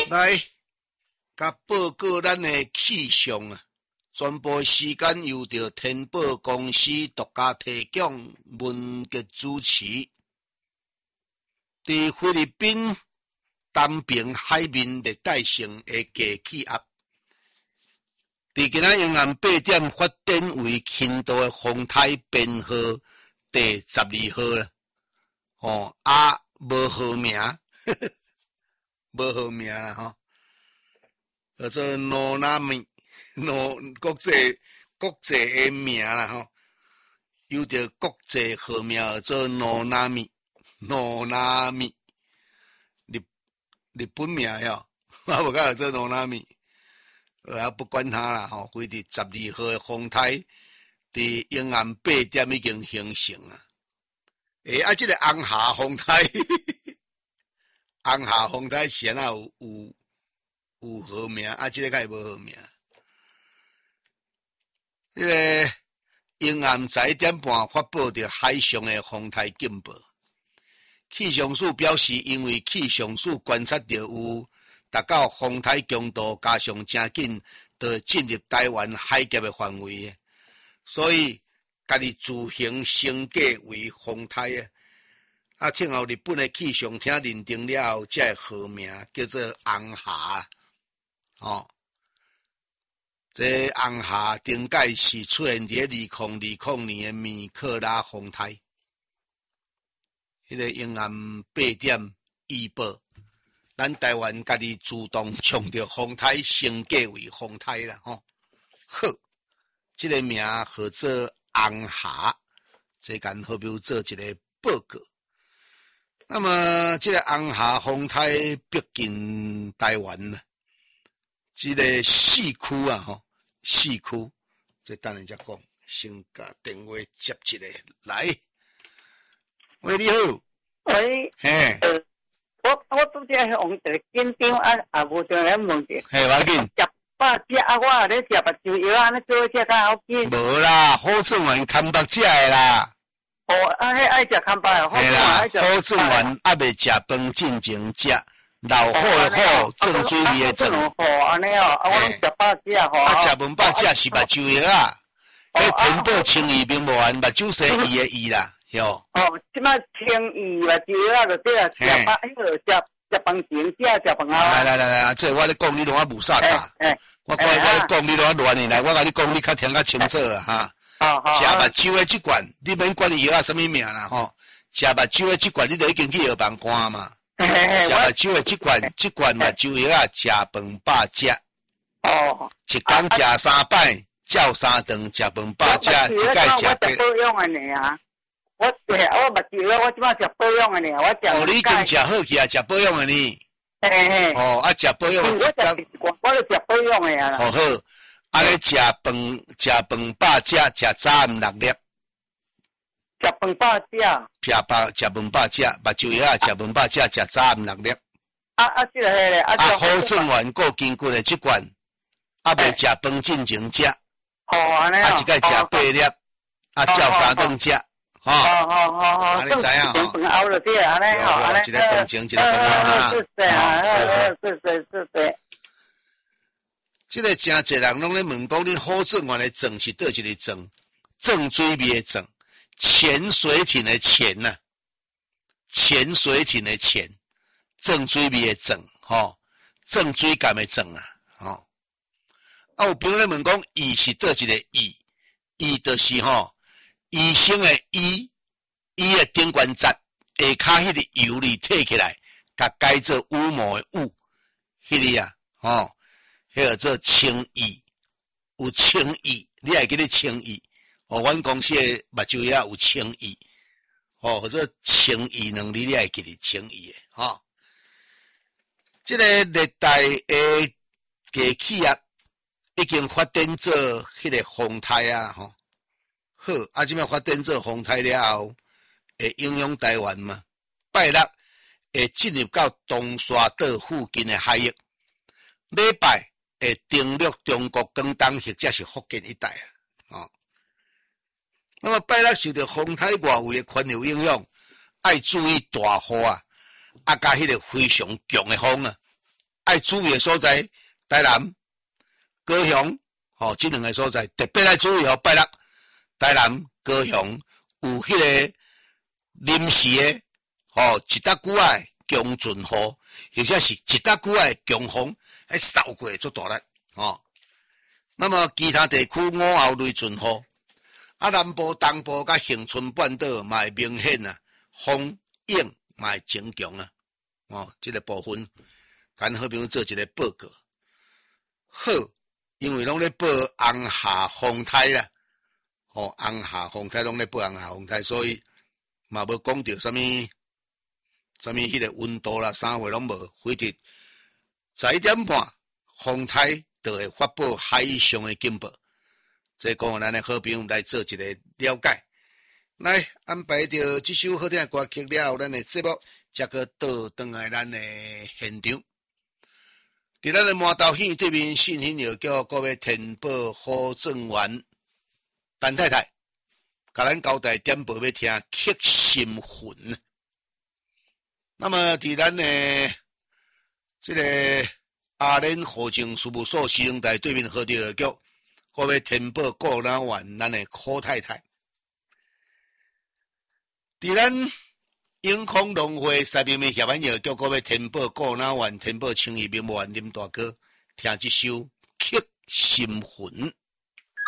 来，甲报告咱的气象啊！宣布时间由着天宝公司独家提供，文杰主持。伫菲律宾东平海面热带性的低气压，伫今仔沿岸8点发展为轻度的风台编号第12号啦。无号名，无号名啦吼，叫做诺纳米，国际的名啦吼，有着国际号名叫做诺纳米，日本名哟，我无甲叫做诺纳米，不管它啦吼，规伫12号的风台伫沿岸8点已经形成啊。这个红霞风台，红霞风台先啊有号名，这个较无号名。这个沿岸11点半发布着海上的风台警报。气象署表示，因为气象署观察到有达到风台强度加上真紧，就进入台湾海峡的范围，所以家己自行升格为风台啊！听候日本的气象厅认定了后，这个号名叫做红霞。这红霞顶届是出现伫2020年的米克拉风台。迄个沿岸8点预报，咱台湾家己自动冲着风台升格为风台啦吼。好，这个名号做红霞，这间好比如做一个报告。那么，这个红霞风台逼近台湾了，这个4区啊吼，4区，这等下再讲，先甲电话接一个来。喂，你好。 喂。 嘿。 我拄则往一个紧张啊，无定咧问者。 嘿，要紧。 食饱食啊，我咧食目睭药安尼做食较好紧。 无啦，好正丸看目食的啦。 迄爱食看饱的。 嘿啦，好正丸还未食饭进前食，老好的好，正水味的正。 安尼哦，我拢食饱食吼。 食饭饱食是目睭药啊。迄天宝清义并无按目睭生义的义啦。哟， 即摆清义目睭啊，就对啊，食饱迄个食饭前食饭后。 来，这我咧讲，你拢啊无啥啥。我咧讲，你拢啊乱的来，我甲你讲，你较听较清楚啊哈。食目睭的即罐，你免管伊药啊什么名啦吼。食目睭的即罐，你就已经去药房看嘛。食目睭的即罐目睭药啊，食饭饱食。一工食3摆，照3顿食饭饱食，一届食八。保养的呢啊。我目睭药，我即摆食保养的呢，我食。 你已经食好去啊，食保养的呢。 嘿。 食保养。 我就食保养的啊。 好。安尼食饭饱食，食早暗6粒。 食饭饱食。 食饭饱食，目睭药食饭饱食，食早暗6粒。 这个迄个好正丸够筋骨的即罐，未食饭进前食。 安尼啊。 一届食8粒，照3顿食。 好， 安尼知影吼。 饭后就对安尼吼，安尼。 一个饭前，一个饭后。 是。 这个真侪人拢咧问讲，恁好正丸的正是倒一个正？正水味的正，潜水艇的潜呐，潜水艇的潜，正水味的正，正水感的正啊，有朋友咧问讲，医是倒一个医？医就是医生的医，医的顶关节下骹迄个油里摕起来，甲改做羽毛的羽，迄个啊，迄个做清液，有清液，你会记得清液？阮公司的目睭药有清液，或者清液2字你会记得清液的这个热带的低气压已经发展做迄个风台啊，好，即摆发展做风台了后，会影响台湾嘛？拜六会进入到东沙岛附近的海域，礼拜会登陆中国广东或者是福建一带那么拜六受到风台外围的环流影响，爱注意大雨甲迄个非常强的风啊！ 爱注意的所在，台南、高雄，这两个所在特别爱注意拜六，台南、高雄有迄个临时的，一搭久的强阵雨，或者是一搭久的强风，还扫过做大力，那么其他地区午后雷阵雨，南部、东部甲恒春半岛嘛会明显啊，风影嘛会增强啊，这个部分。跟好朋友做一个报告，好，因为拢咧报红夏风台啦，红夏风台拢咧报红夏风台，所以嘛无讲到什么迄个温度啦，啥话拢无。回直11点半，风台就会发布海上的警报。这讲咱的好朋友来做一个了解。来安排着这首好听的歌曲了后，咱的节目才个倒转来咱的现场。伫咱的麻豆县对面信兴药局各位填报护政员陈太太，甲咱交代点报要听《刻心魂》。那么伫咱的这个阿联护政事务所西营台对面和调局，各位填报顾南员咱的柯太太，伫咱永康农会西面的协安药局，各位填报顾南员、填报青衣民员林大哥，听这首《刻心魂》。